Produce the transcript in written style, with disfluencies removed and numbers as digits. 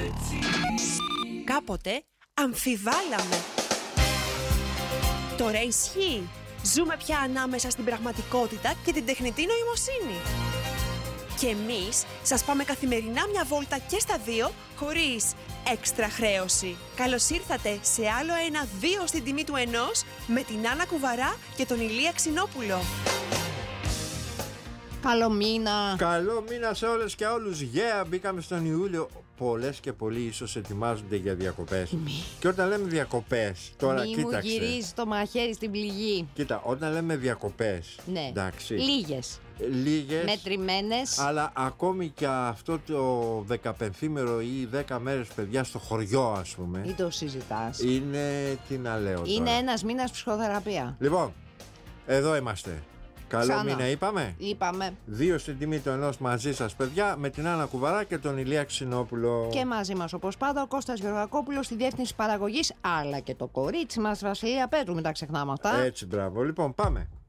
Κάποτε αμφιβάλαμε. Τώρα ισχύει. Ζούμε πια ανάμεσα στην πραγματικότητα και την τεχνητή νοημοσύνη. Και εμείς σας πάμε καθημερινά μια βόλτα και στα δύο, χωρίς έξτρα χρέωση. Καλώς ήρθατε σε άλλο ένα 2 στην τιμή του 1 με την Άννα Κουβαρά και τον Ηλία Ξινόπουλο. Καλό μήνα. Καλό μήνα σε όλες και όλους. Μπήκαμε στον Ιούλιο. Πολλές και πολλοί ίσως ετοιμάζονται για διακοπές. Και όταν λέμε διακοπές, τώρα Μη κοίταξε. μου γυρίζει το μαχαίρι στην πληγή. Κοίτα, όταν λέμε διακοπές, Ναι, εντάξει, λίγες, μετρημένες. αλλά ακόμη και αυτό το 15ημερο ή 10 μέρες, παιδιά, στο χωριό, ας πούμε, Μην το συζητάς. είναι, τι να λέω Είναι τώρα. ένας μήνας ψυχοθεραπεία. Λοιπόν, εδώ είμαστε. Καλό Ξανά. μήνα είπαμε. Είπαμε. 2 στην τιμή του 1 μαζί σας, παιδιά, με την Άννα Κουβαρά και τον Ηλία Ξινόπουλο. Και μαζί μας όπως πάντα ο Κώστας Γεωργακόπουλος στη διεύθυνση παραγωγής, αλλά και το κορίτσι μας Βασιλεία Πέτρου, μην τα ξεχνάμε αυτά. Έτσι, μπράβο. Λοιπόν, πάμε.